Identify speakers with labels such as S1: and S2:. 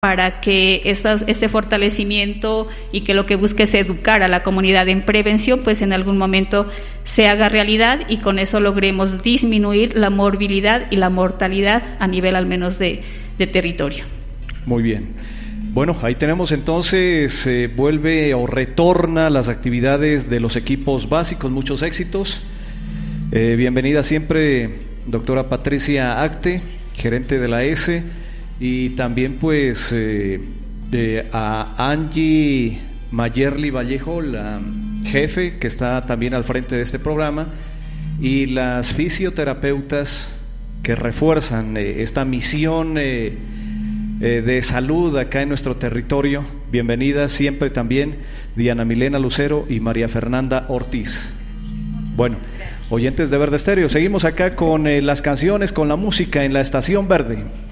S1: para que este fortalecimiento y que lo que busque es educar a la comunidad en prevención, pues en algún momento se haga realidad y con eso logremos disminuir la morbilidad y la mortalidad a nivel al menos de territorio.
S2: Muy bien. Bueno, ahí tenemos entonces, vuelve o retorna las actividades de los equipos básicos, muchos éxitos. Bienvenida siempre, doctora Patricia Acte, gerente de la ESE, y también pues a Angie Mayerly Vallejo, la jefe que está también al frente de este programa, y las fisioterapeutas que refuerzan esta misión de salud acá en nuestro territorio. Bienvenidas siempre también Diana Milena Lucero y María Fernanda Ortiz. Bueno, oyentes de Verde Estéreo, seguimos acá con las canciones, con la música en la Estación Verde.